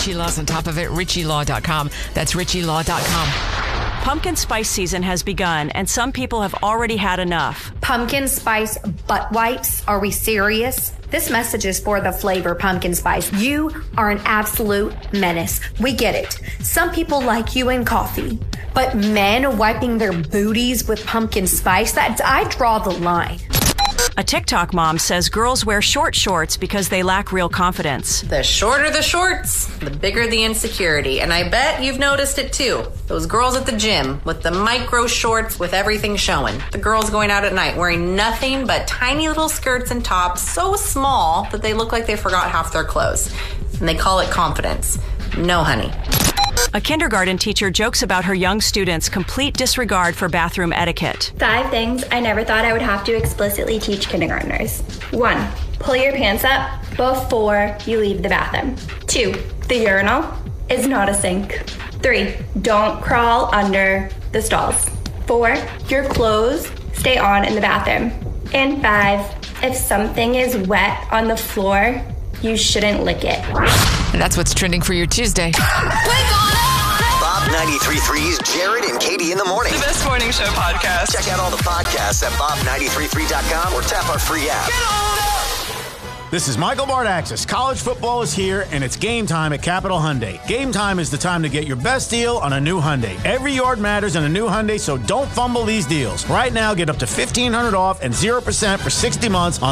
Richie Law's on top of it. RichieLaw.com. That's RichieLaw.com. Pumpkin spice season has begun, and some people have already had enough. Pumpkin spice butt wipes? Are we serious? This message is for the flavor pumpkin spice. You are an absolute menace. We get it. Some people like you in coffee, but men wiping their booties with pumpkin spice, I draw the line. A TikTok mom says girls wear short shorts because they lack real confidence. The shorter the shorts, the bigger the insecurity. And I bet you've noticed it too. Those girls at the gym with the micro shorts with everything showing. The girls going out at night wearing nothing but tiny little skirts and tops so small that they look like they forgot half their clothes. And they call it confidence. No, honey. A kindergarten teacher jokes about her young students' complete disregard for bathroom etiquette. 5 things I never thought I would have to explicitly teach kindergartners. 1, pull your pants up before you leave the bathroom. 2, the urinal is not a sink. 3, don't crawl under the stalls. 4, your clothes stay on in the bathroom. And 5, if something is wet on the floor, you shouldn't lick it. And that's what's trending for your Tuesday. Bob 93.3's Jared and Katie in the morning. The best morning show podcast. Check out all the podcasts at bob933.com or tap our free app. This is Michael Bardaxis. College football is here, and it's game time at Capital Hyundai. Game time is the time to get your best deal on a new Hyundai. Every yard matters on a new Hyundai, so don't fumble these deals. Right now, get up to $1,500 off and 0% for 60 months on